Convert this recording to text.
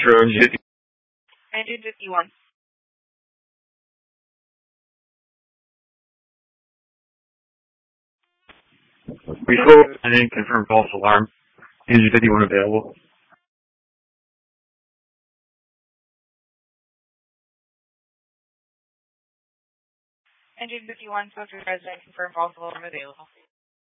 for engine. Engine 51. Before landing, confirm false alarm. Engine 51 available. Engine 51, Sophie Resident, confirm false alarm available.